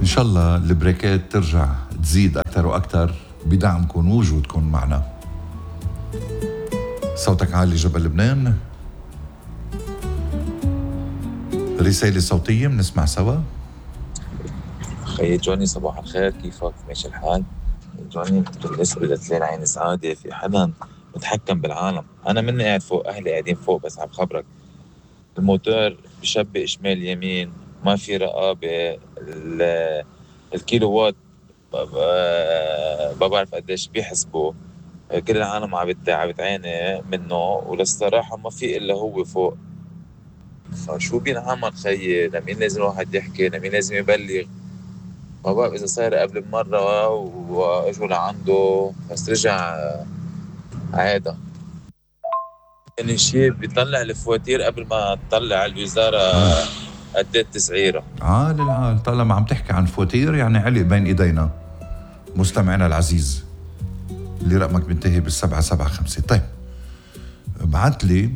شاء الله البريكات ترجع تزيد أكثر وأكثر بدعمكم ووجودكم معنا. صوتك عالي جبل لبنان، رسالة صوتية بنسمع سوا. خي جوني صباح الخير، كيفك؟ ماشي الحال؟ جوني، بالنسبة لتلين عين سعادة في حدا متحكم بالعالم. أنا مني قاعد فوق، أهلي قاعدين فوق، بس عم خبرك الموتور بشبك شمال يمين، ما في رقابة. الكيلو وات ما بعرف قديش بيحسبوا. كل العالم عم بتعاني منه، وللصراحة ما في إلا هو فوق. فشو بينعمل خيي؟ لمين لازم الواحد يحكي؟ لمين لازم يبلغ؟ ما بقى إذا صار قبل مرة وإجوا لعنده بس رجع عادة. يعني شيء بيطلع الفواتير قبل ما تطلع الوزارة قد ايه التسعيرة. عال العال، طالما عم تحكي عن فواتير يعني علق بين ايدينا. مستمعنا العزيز اللي رقمك بينتهي بال775، طيب بعت لي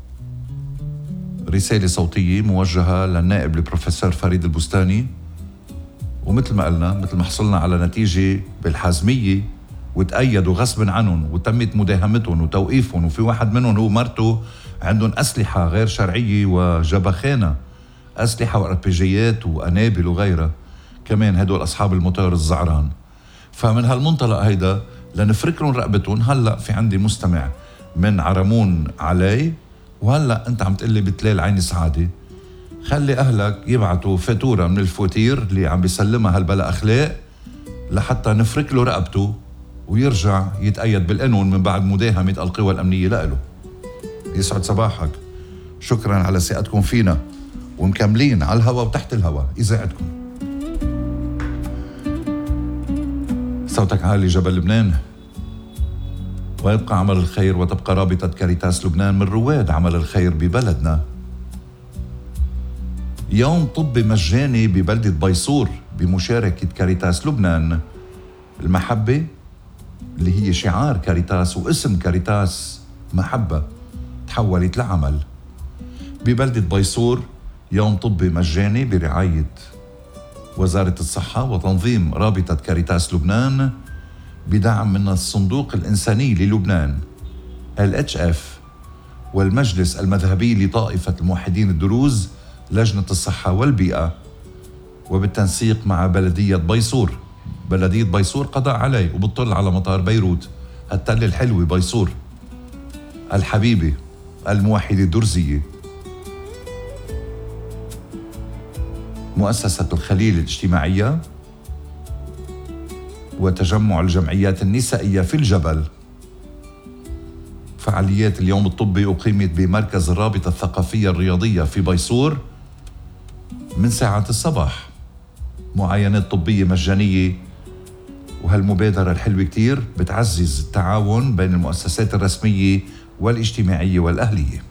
رسالة صوتية موجهة للنائب البروفيسور فريد البستاني، ومثل ما قلنا، مثل ما حصلنا على نتيجة بالحازمية وتأيدوا غصبا عنهم وتمت مداهمتهم وتوقيفهم، وفي واحد منهم هو مرته عندهم أسلحة غير شرعية وجبخانة، أسلحة وأربيجيات وأنابل وغيرها، كمان هدول أصحاب الموتور الزعران. فمن هالمنطلق هيدا لنفرك لهم رقبتهم. هلأ في عندي مستمع من عرمون علي، وهلأ أنت عم تقلي بتلال عين سعادة، خلي أهلك يبعتوا فاتورة من الفواتير اللي عم بيسلمها هالبلا أخلاق لحتى نفرك له رقبته ويرجع يتأيد بالقانون من بعد مداهمة القوى الأمنية لإله. يسعد صباحك، شكرا على ثقتكم فينا، ومكملين على الهوا وتحت الهوا إذاعتكم. صوتك عالي جبل لبنان، ويبقى عمل الخير وتبقى رابطة كاريتاس لبنان من رواد عمل الخير ببلدنا. يوم طبي مجاني ببلدة بيصور بمشاركة كاريتاس لبنان. المحبة اللي هي شعار كاريتاس واسم كاريتاس محبة تحولت لعمل. ببلدة بيصور يوم طبي مجاني برعاية وزارة الصحة وتنظيم رابطة كاريتاس لبنان بدعم من الصندوق الإنساني للبنان LHF والمجلس المذهبي لطائفة الموحدين الدروز لجنة الصحة والبيئة، وبالتنسيق مع بلدية بيصور. بلدية بيصور قضاء عليه وبتطل على مطار بيروت، التل الحلوة بيصور الحبيبة الموحدة الدرزية. مؤسسة الخليل الاجتماعية وتجمع الجمعيات النسائية في الجبل. فعاليات اليوم الطبي أقيمت بمركز الرابطة الثقافية الرياضية في بيصور من ساعة الصباح، معاينات طبية مجانية. وهالمبادرة الحلوة كتير بتعزز التعاون بين المؤسسات الرسمية والاجتماعية والأهلية.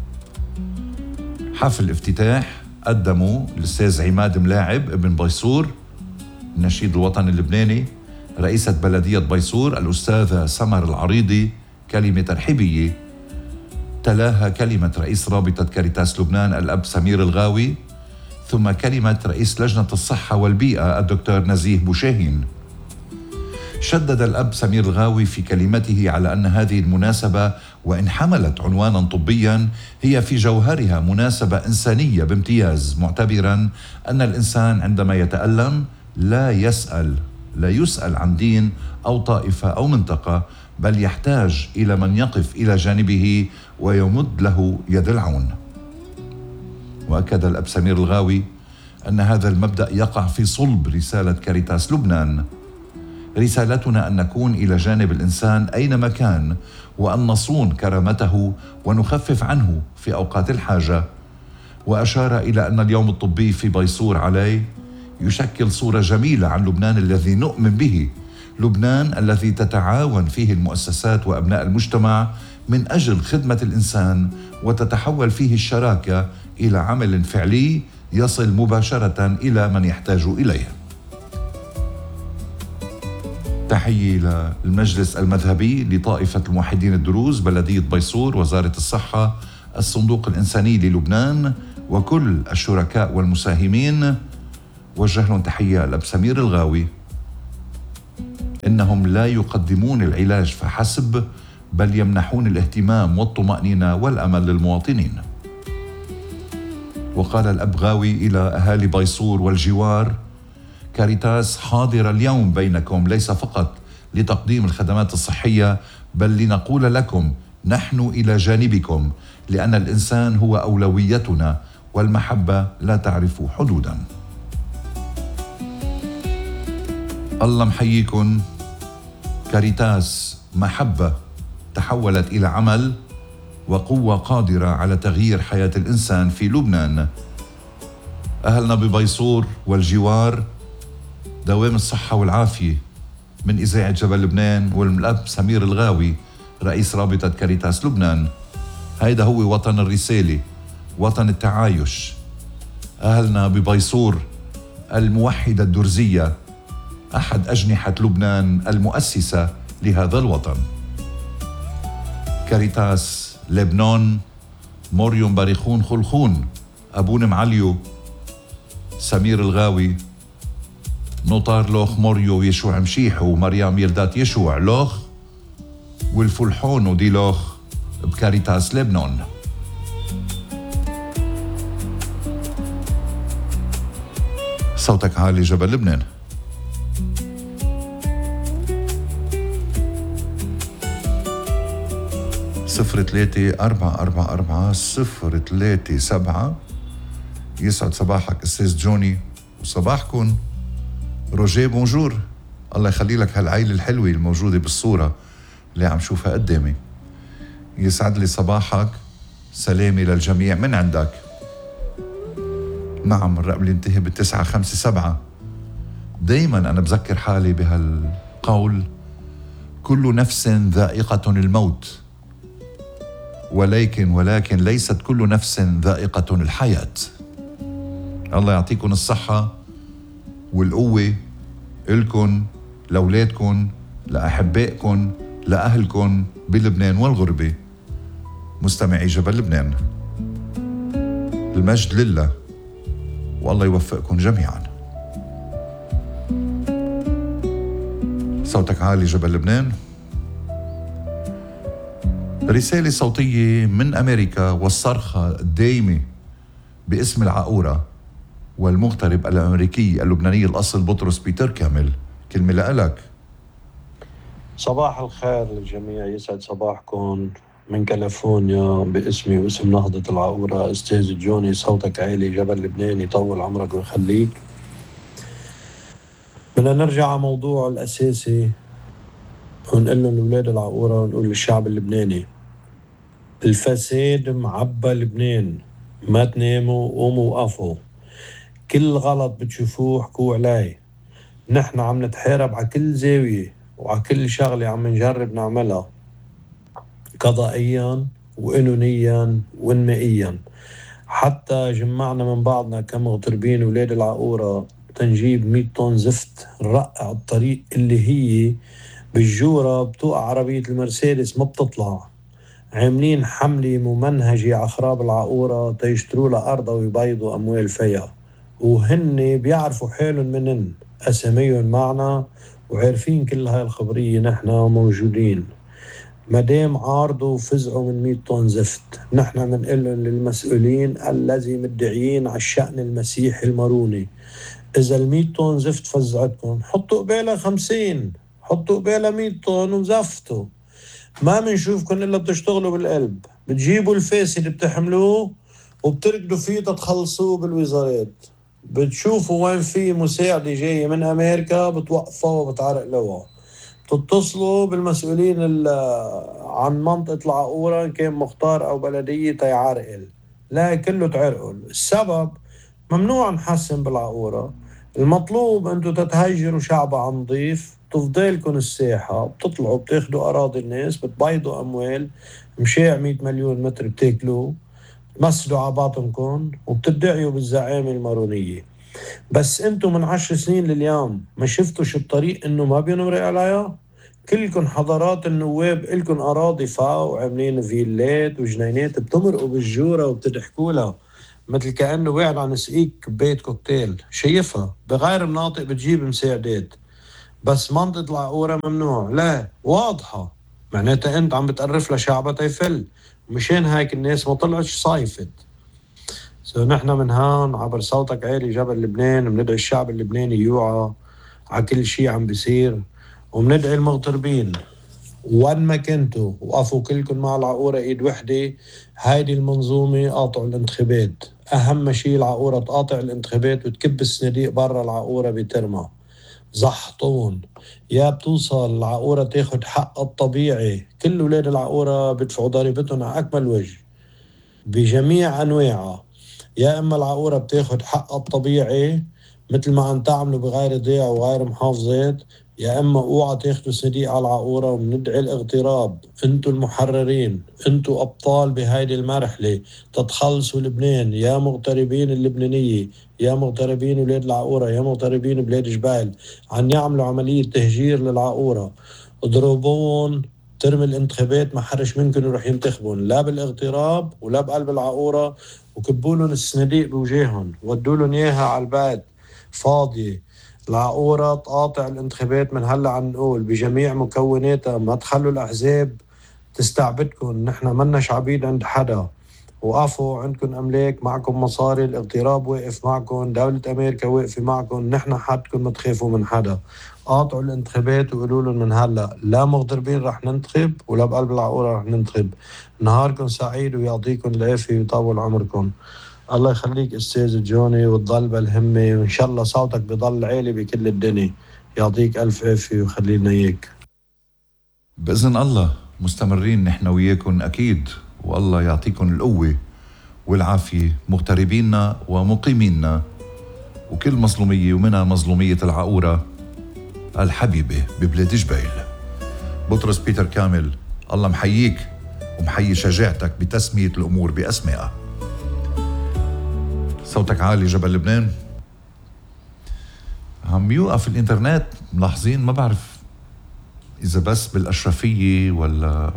حفل افتتاح قدموا الأستاذ عماد ملاعب ابن بيصور النشيد الوطني اللبناني، رئيسة بلدية بيصور الأستاذة سمر العريضي كلمة ترحيبية، تلاها كلمة رئيس رابطة كاريتاس لبنان الأب سمير الغاوي، ثم كلمة رئيس لجنة الصحة والبيئة الدكتور نزيه بوشاهين. شدد الأب سمير الغاوي في كلمته على أن هذه المناسبة وإن حملت عنوانا طبيا هي في جوهرها مناسبة إنسانية بامتياز، معتبرا أن الإنسان عندما يتألم لا يسأل عن دين أو طائفة أو منطقة، بل يحتاج إلى من يقف إلى جانبه ويمد له يد العون. وأكد الأب سمير الغاوي أن هذا المبدأ يقع في صلب رسالة كاريتاس لبنان. رسالتنا أن نكون إلى جانب الإنسان أينما كان، وأن نصون كرامته ونخفف عنه في أوقات الحاجة. وأشار إلى أن اليوم الطبي في بيصور علي يشكل صورة جميلة عن لبنان الذي نؤمن به، لبنان الذي تتعاون فيه المؤسسات وأبناء المجتمع من أجل خدمة الإنسان، وتتحول فيه الشراكة إلى عمل فعلي يصل مباشرة إلى من يحتاج إليه. تحية للمجلس المذهبي لطائفة الموحدين الدروز، بلدية بيصور، وزارة الصحة، الصندوق الإنساني للبنان، وكل الشركاء والمساهمين. وجه لهم تحية الأب سمير الغاوي إنهم لا يقدمون العلاج فحسب، بل يمنحون الاهتمام والطمأنينة والأمل للمواطنين. وقال الأب غاوي إلى أهالي بيصور والجوار: كاريتاس حاضرة اليوم بينكم، ليس فقط لتقديم الخدمات الصحية، بل لنقول لكم نحن إلى جانبكم، لأن الإنسان هو أولويتنا والمحبة لا تعرف حدوداً. الله محييكن. كاريتاس محبة تحولت إلى عمل وقوة قادرة على تغيير حياة الإنسان في لبنان. أهلنا ببيصور والجوار دوام الصحة والعافية من إذاعة جبل لبنان والأب سمير الغاوي رئيس رابطة كاريتاس لبنان. هيدا هو وطن الرسالة، وطن التعايش. أهلنا ببيصور الموحدة الدرزية أحد أجنحة لبنان المؤسسة لهذا الوطن. كاريتاس لبنان مريم باريخون خلخون أبون معليو سمير الغاوي نطار لوخ مريو يشوع مشيح ومريم يلدات يشوع لوخ والفلحون ودي لوخ بكاريتاس لبنان. صوتك عالي جبل لبنان. صفر 3-444-037. يسعد صباحك أستاذ جوني وصباحكن روجيه. بونجور، الله يخلي لك هالعيلة الحلوة الموجودة بالصورة اللي عم شوفها قدامي. يسعد لي صباحك، سلامي للجميع من عندك. نعم، الرقم ينتهي ب957. دايما أنا بذكر حالي بهالقول: كل نفس ذائقة الموت، ولكن ليست كل نفس ذائقة الحياة. الله يعطيكم الصحة والقوة إلكن، لأولادكن، لأحبائكن، لأهلكن بلبنان والغربة. مستمعي جبل لبنان، المجد لله، والله يوفقكم جميعا. صوتك عالي جبل لبنان. رسالة صوتية من أمريكا والصرخة الدايمة باسم العقورة والمغترب الأمريكي اللبناني الأصل بطرس بيتر كامل. كلمة لألك. صباح الخير للجميع، يسعد صباحكم من كاليفورنيا. باسمي واسم نهضة العقورة أستاذ جوني، صوتك عالي جبل لبنان، يطول عمرك ويخليك. بدنا نرجع على موضوع الأساسي ونقول لهم لأولاد العقورة ونقول للشعب اللبناني: الفساد معبى لبنان، ما تناموا، قوموا وقفوا. كل غلط بتشوفوه حكوا عليه. نحن عم نتحارب على كل زاوية وعلى كل شغلة عم نجرب نعملها قضائيا وقانونيا وانمائيا. حتى جمعنا من بعضنا كمغتربين ولاد العقورة تنجيب 100 طن زفت نرقع الطريق اللي هي بالجورة بتوقع عربية المرسيدس ما بتطلع. عاملين حملة ممنهجة على خراب العقورة تيشتروا لها أرضها ويبيضوا أموال فيها، وهن بيعرفوا حالهم منن، أساميهم معنا وعارفين كل هاي الخبرية. نحن موجودين مدام عارضوا وفزعوا من 100 طن زفت. نحن منقلن للمسؤولين الذي مدعيين على الشأن المسيحي الماروني: إذا 100 طن زفت فزعتكم، حطوا قبالها 50، حطوا قبالها 100 طن وزفتوا. ما منشوفكم إلا بتشتغلوا بالقلب، بتجيبوا الفاسد بتحملوه وبتركضوا فيه تتخلصوه بالوزارات. بتشوفوا وين في مساعدة جاية من أمريكا بتوقفوا وبتعرق لوا. تتصلوا بالمسؤولين عن منطقة العقورة إن كان مختار أو بلدية تيعرقل، لا كله تعرقل. السبب ممنوع نحسن بالعقورة، المطلوب أنتوا تتهجروا شعب عن نظيف، تفضلكن الساحة، بتطلعوا بتاخدوا أراضي الناس، بتبيضوا أموال مشاع 100 مليون متر بتاكلوا، تمسدوا على باطنكم وبتدعيوا بالزعامة المارونية. بس انتوا من 10 سنين لليوم ما شفتوش الطريق انه ما بينمرق عليها؟ كلكن حضرات النواب إلكن أراضي فا وعاملين فيلات وجنينات، بتمرقوا بالجورة وبتضحكوا لها. مثل كأنه قاعد عن سقيك كباية كوكتيل. شايفها بغير مناطق بتجيب مساعدات، بس منطقة العقورة ممنوع. لا، واضحة، معناتها انت عم بتقرف لشعبها تيفل، مشان هيك الناس ما طلعتش صايفت. نحن من هون عبر صوتك عالي جبل لبنان بندعي الشعب اللبناني يوعى على كل شيء عم بيصير، وبندعي المغتربين وين ما كنتوا وقفوا كلكم مع العقورة ايد وحدة. هيدي المنظومة قاطعوا الانتخابات، اهم شيء العقورة تقاطع الانتخابات وتكب الصناديق برا العقورة بترمى. زحطون يا بتوصل العقورة تاخد حق الطبيعي. كل ولاد العقورة بدفعوا ضريبتهم على أكمل وجه بجميع أنواعها. يا إما العقورة بتاخد حق الطبيعي مثل ما عم تعملوا بغير ضياع وغير محافظات، يا إما اوعى تاخدوا صنديق على العقورة. وبندعي الاغتراب، انتوا المحررين، انتوا أبطال بهيدي المرحلة، تتخلصوا لبنان. يا مغتربين اللبنانية، يا مغتربين ولاد العقورة، يا مغتربين بلاد جبال عم يعملوا عملية تهجير للعقورة، اضربون. ترم الانتخابات ما حرش منكم يروح ينتخبون لا بالاغتراب ولا بقلب العقورة، وكبوا لهم الصناديق بوجههم ودوا لهم اياها على البيت فاضية. العقورة تقاطع الانتخابات من هلا عم نقول بجميع مكوناتها. ما تخلوا الأحزاب تستعبدكم، نحن مناش عبيد عند حدا. وقفوا، عندكم أملاك، معكم مصاري، الاغتراب واقف معكم، دولة أمريكا واقفة معكم، نحن حدكم ما تخافوا من حدا. قاطعوا الانتخابات وقولوا لهم من هلا لا مغتربين رح ننتخب ولا بقلب العقورة رح ننتخب. نهاركم سعيد ويعطيكم العافية ويطول عمركم. الله يخليك أستاذ جوني، وتضل بالهمة، وإن شاء الله صوتك بضل عالي بكل الدنيا. يعطيك ألف عافية ويخلي لنا إياك. بإذن الله مستمرين نحن وياكم أكيد، والله يعطيكم القوة والعافية مغتربيننا ومقيميننا، وكل مظلومية ومنها مظلومية العقورة الحبيبة ببلاد جبيل. بطرس بيتر كامل، الله محييك ومحيي شجاعتك بتسمية الأمور بأسمائها. صوتك عالي جبل لبنان. عم يوقف الانترنت، ملاحظين؟ ما بعرف إذا بس بالأشرفية ولا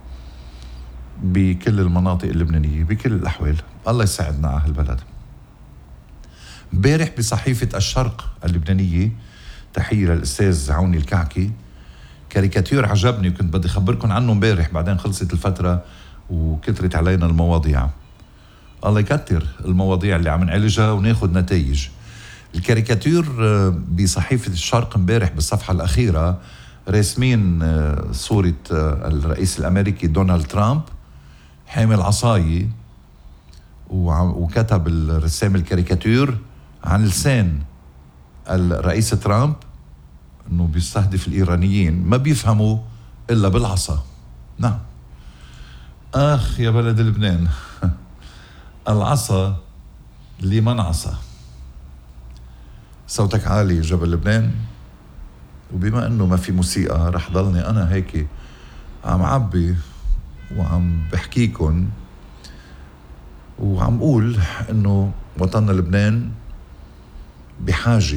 بكل المناطق اللبنانية. بكل الأحوال الله يساعدنا على هالبلد. امبارح بصحيفة الشرق اللبنانية، تحية للأستاذ عوني الكعكي، كاريكاتير عجبني وكنت بدي أخبركم عنه امبارح، بعدين خلصت الفترة وكترت علينا المواضيع. الله يكتر المواضيع اللي عم نعالجها وناخد نتائج. الكاريكاتير بصحيفة الشرق امبارح بالصفحة الأخيرة راسمين صورة الرئيس الأمريكي دونالد ترامب حامل عصاية، وكتب الرسام الكاريكاتير عن لسان الرئيس ترامب انه بيستهدف الإيرانيين، ما بيفهموا إلا بالعصا. نعم، آخ يا بلد لبنان العصا اللي من عصا. صوتك عالي جبل لبنان. وبما انه ما في موسيقى رح ضلني انا هيك عم عبي وعم بحكيكن وعم قول انه وطننا لبنان بحاجة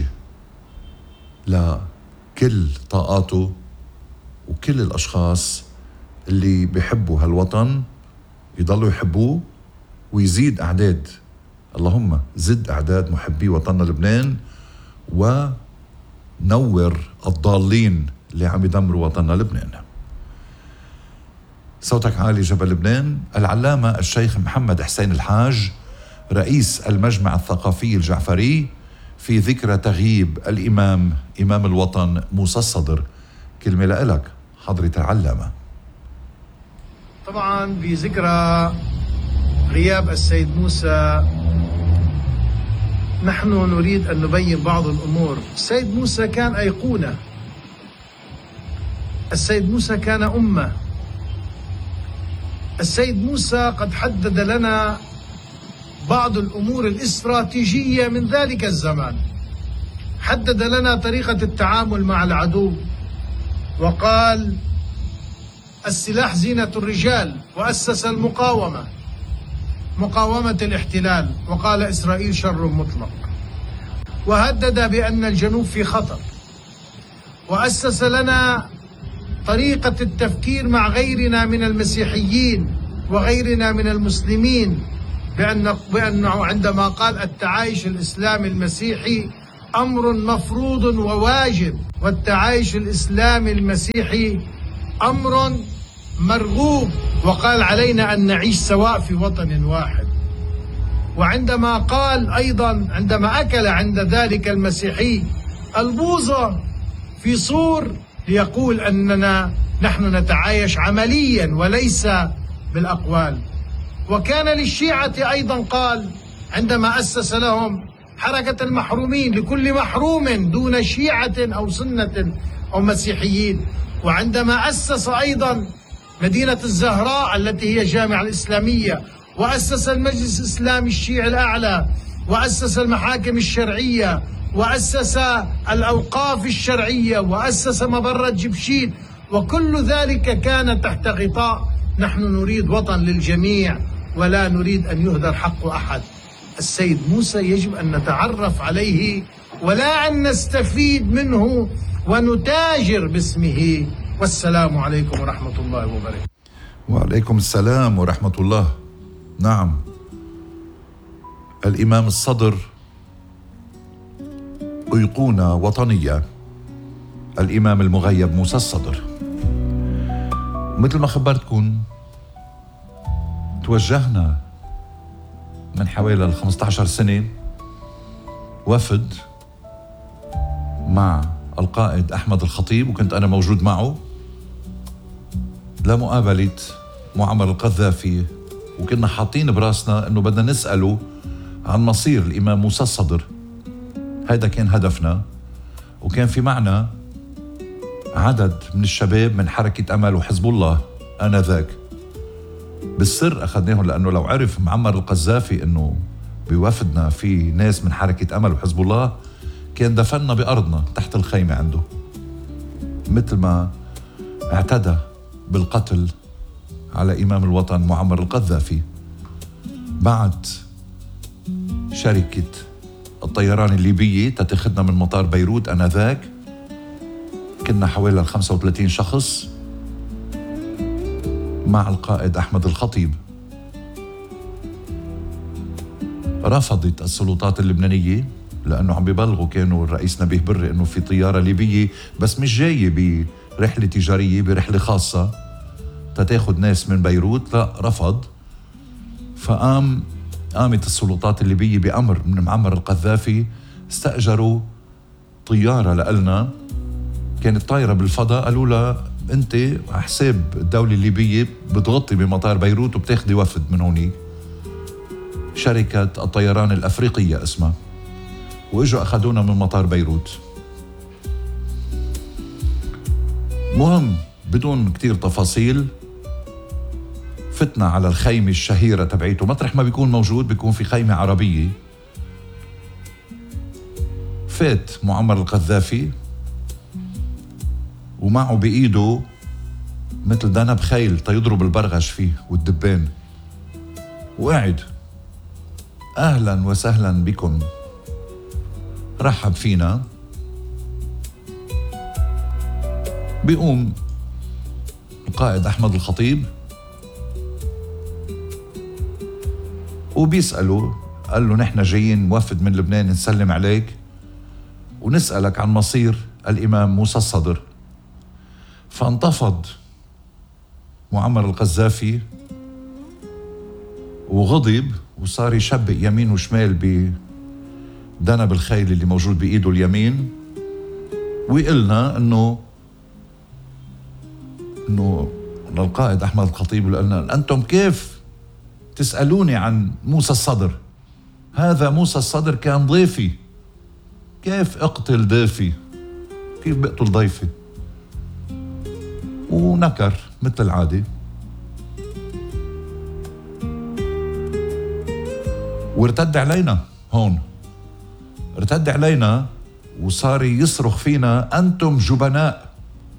لكل طاقاته وكل الاشخاص اللي بيحبوا هالوطن يضلوا يحبوه ويزيد اعداد. اللهم زد اعداد محبي وطننا لبنان، ونور الضالين اللي عم يدمروا وطننا لبنان. صوتك عالي جبل لبنان. العلامة الشيخ محمد حسين الحاج رئيس المجمع الثقافي الجعفري في ذكرى تغييب الإمام إمام الوطن موسى الصدر. كلمة لك حضرة العلامة. طبعا بذكرى غياب السيد موسى نحن نريد أن نبين بعض الأمور. السيد موسى كان أيقونة، السيد موسى كان أمة، السيد موسى قد حدد لنا بعض الأمور الاستراتيجية من ذلك الزمان، حدد لنا طريقة التعامل مع العدو، وقال السلاح زينة الرجال، وأسس المقاومة، مقاومة الاحتلال، وقال إسرائيل شر مطلق، وهدد بأن الجنوب في خطر، وأسس لنا طريقة التفكير مع غيرنا من المسيحيين وغيرنا من المسلمين بأنه عندما قال التعايش الإسلامي المسيحي أمر مفروض وواجب، والتعايش الإسلامي المسيحي أمر مرغوب، وقال علينا أن نعيش سواء في وطن واحد. وعندما قال أيضا عندما أكل عند ذلك المسيحي البوظة في صور ليقول أننا نحن نتعايش عمليا وليس بالأقوال. وكان للشيعة أيضا قال عندما أسس لهم حركة المحرومين، لكل محروم دون شيعة أو سنة أو مسيحيين. وعندما أسس أيضا مدينة الزهراء التي هي الجامعة الإسلامية، وأسس المجلس الإسلامي الشيعي الأعلى، وأسس المحاكم الشرعية، وأسس الأوقاف الشرعية، وأسس مبرة جبشيد، وكل ذلك كان تحت غطاء نحن نريد وطن للجميع ولا نريد أن يهدر حق أحد. السيد موسى يجب أن نتعرف عليه ولا أن نستفيد منه ونتاجر باسمه. والسلام عليكم ورحمة الله وبركاته. وعليكم السلام ورحمة الله. نعم، الإمام الصدر أيقونة وطنية، الإمام المغيب موسى الصدر. مثل ما خبرتكم توجهنا من حوالي 15 سنة وفد مع القائد أحمد الخطيب، وكنت أنا موجود معه لمقابلة معمر القذافي، وكنا حاطين براسنا أنه بدنا نسأله عن مصير الإمام موسى الصدر. هذا كان هدفنا، وكان في معنا عدد من الشباب من حركة أمل وحزب الله آنذاك. بالسر أخذناهم، لأنه لو عرف معمر القذافي أنه بوفدنا في ناس من حركة أمل وحزب الله كان دفننا بأرضنا تحت الخيمة عنده، مثل ما اعتدى بالقتل على إمام الوطن معمر القذافي. بعد شركة الطيران الليبية تتخذنا من مطار بيروت آنذاك، كنا حوالي 35 شخص مع القائد أحمد الخطيب. رفضت السلطات اللبنانية لأنه عم بيبلغوا كانوا الرئيس نبيه بري أنه في طيارة ليبية بس مش جاية برحلة تجارية، برحلة خاصة تتاخد ناس من بيروت. لا، رفض. قامت السلطات الليبية بأمر من معمر القذافي، استأجروا طيارة لنا، كانت طايرة بالفضاء. قالوا لها أنت على حساب الدولة الليبية بتغطي بمطار بيروت وبتاخدي وفد من هونيك، شركة الطيران الأفريقية اسمها، وإجوا أخذونا من مطار بيروت. مهم بدون كتير تفاصيل، فتنا على الخيمة الشهيرة تبعيته، مطرح ما بيكون موجود بيكون في خيمة عربية. فات معمر القذافي ومعه بإيده مثل دنب خيل تيضرب البرغش فيه والدبان، وقاعد أهلا وسهلا بكم، رحب فينا. بيقوم القائد أحمد الخطيب وبيسأله، قال له نحن جايين وفد من لبنان نسلم عليك ونسألك عن مصير الإمام موسى الصدر. فانتفض معمر القذافي وغضب وصار يشبق يمين وشمال بدنب الخيل اللي موجود بإيده اليمين، ويقلنا انه للقائد أحمد الخطيب قالنا أنتم كيف تسألوني عن موسى الصدر؟ هذا موسى الصدر كان ضيفي، كيف اقتل ضيفي؟ كيف بقتل ضيفي؟ ونكر مثل العادة. وارتد علينا هون، ارتد علينا وصار يصرخ فينا أنتم جبناء،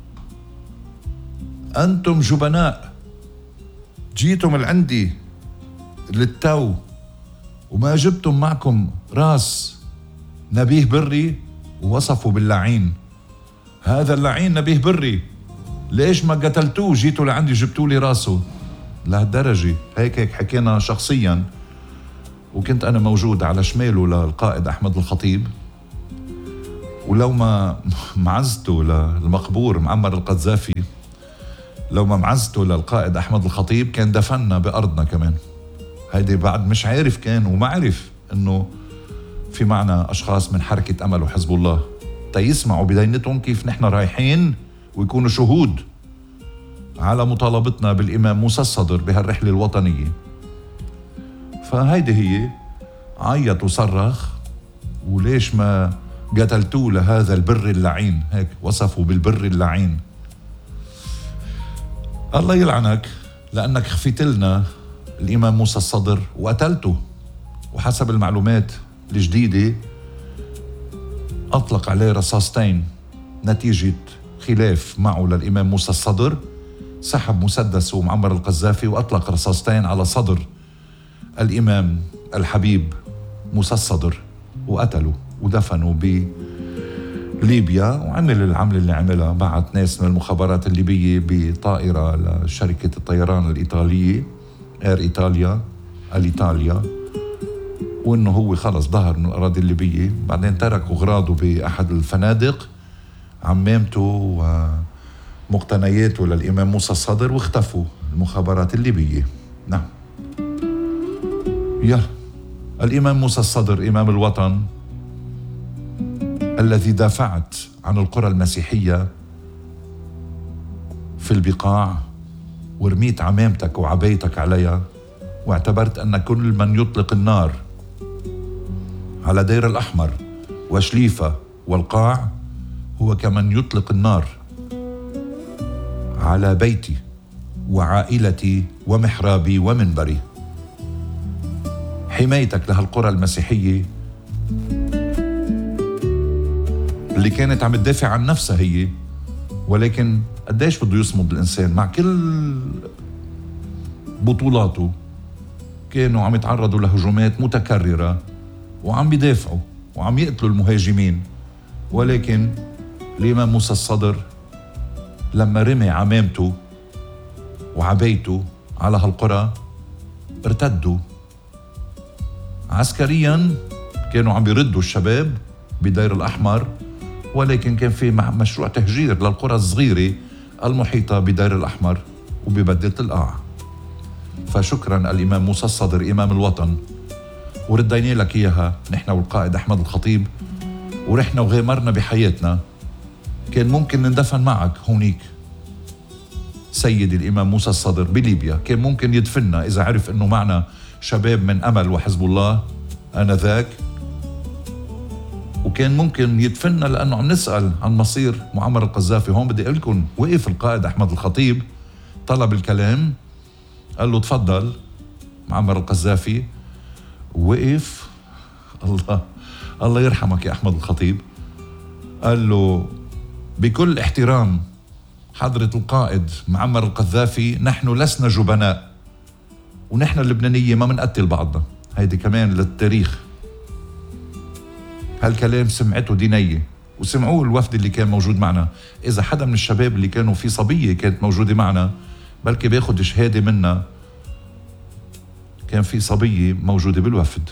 أنتم جبناء، جيتم لعندي للتو وما جبتم معكم راس نبيه بري، ووصفوا باللعين. هذا اللعين نبيه بري، ليش ما قتلتوه؟ جيتوا لعندي جبتوا لي راسه. لهالدرجة هيك حكينا شخصيا وكنت أنا موجود على شماله للقائد أحمد الخطيب، ولو ما معزته للمقبور معمر القذافي، لو ما معزته للقائد أحمد الخطيب كان دفننا بأرضنا كمان. هيدي بعد مش عارف كان وما عرف إنه في معنا أشخاص من حركة أمل وحزب الله تيسمعوا بدينتهم كيف نحن رايحين ويكونوا شهود على مطالبتنا بالإمام موسى الصدر بهالرحلة الوطنية. فهيدي هي، عيط وصرخ، وليش ما قتلتوه لهذا البر اللعين، هيك وصفوا بالبر اللعين. الله يلعنك لأنك خفيت لنا الإمام موسى الصدر وقتلته. وحسب المعلومات الجديدة أطلق عليه رصاصتين نتيجة خلاف معه للإمام موسى الصدر، سحب مسدسه معمر القذافي وأطلق رصاصتين على صدر الإمام الحبيب موسى الصدر وقتله ودفنوا بليبيا. وعمل العمل اللي عملها، بعت ناس من المخابرات الليبية بطائرة لشركة الطيران الإيطالية إير إيطاليا الإيطاليا، وإنه هو خلص ظهر من الأراضي الليبية. بعدين تركوا أغراضه بأحد الفنادق، عمامته ومقتنياته للإمام موسى الصدر، واختفوا المخابرات الليبية. نعم، يلا الإمام موسى الصدر إمام الوطن الذي دافعت عن القرى المسيحية في البقاع ورميت عمامتك وعبايتك عليها، واعتبرت أن كل من يطلق النار على دير الأحمر وشليفة والقاع هو كمن يطلق النار على بيتي وعائلتي ومحرابي ومنبري. حمايتك لهالقرى المسيحية اللي كانت عم تدافع عن نفسها هي، ولكن قديش بده يصمد الإنسان مع كل بطولاته؟ كانوا عم يتعرضوا لهجومات متكررة وعم بيدافعوا وعم يقتلوا المهاجمين. ولكن الإمام موسى الصدر لما رمي عمامته وعبيته على هالقرى ارتدوا عسكريا. كانوا عم يردوا الشباب بدير الأحمر، ولكن كان في مشروع تهجير للقرى الصغيرة المحيطة بدير الأحمر وببدلة القاع. فشكرا الإمام موسى الصدر إمام الوطن، وردينا لك إياها نحن والقائد أحمد الخطيب، ورحنا وغامرنا بحياتنا. كان ممكن ندفن معك هونيك سيدي الإمام موسى الصدر بليبيا، كان ممكن يدفننا إذا عرف أنه معنا شباب من أمل وحزب الله آنذاك، وكان ممكن يدفننا لأنه عم نسأل عن مصير معمر القذافي. هون بدي أقول لكم وقف القائد أحمد الخطيب، طلب الكلام، قال له تفضل معمر القذافي. وقف، الله يرحمك يا أحمد الخطيب، قال له بكل احترام حضرة القائد معمر القذافي، نحن لسنا جبناء، ونحن اللبنانية ما منقتل بعضنا. هيدي كمان للتاريخ، هالكلام سمعته دينية وسمعوه الوفد اللي كان موجود معنا. إذا حدا من الشباب اللي كانوا في صبية كانت موجودة معنا بلكي بياخد شهادة منا، كان في صبية موجودة بالوفد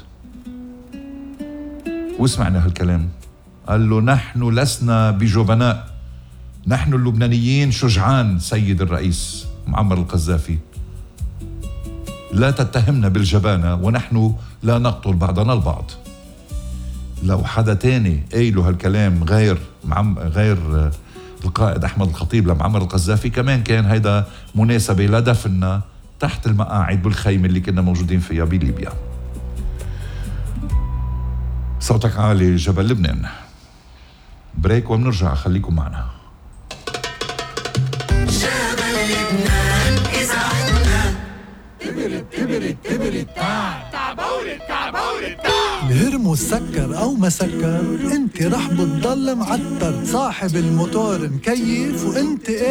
وسمعنا هالكلام. قال له نحن لسنا بجبناء، نحن اللبنانيين شجعان سيد الرئيس معمر القذافي، لا تتهمنا بالجبانة ونحن لا نقتل بعضنا البعض. لو حدا تاني قايله هالكلام غير القائد أحمد الخطيب لمعمر القذافي، كمان كان هيدا مناسبة لدفننا تحت المقاعد بالخيمة اللي كنا موجودين فيها بليبيا. صوتك عالي جبل لبنان. بريك وبنرجع، خليكم معنا. جبل لبنان إذا عدنا تبرد الهرمو سكر او ما سكر، انت رح بتضل معتر، صاحب الموتور مكيف وانت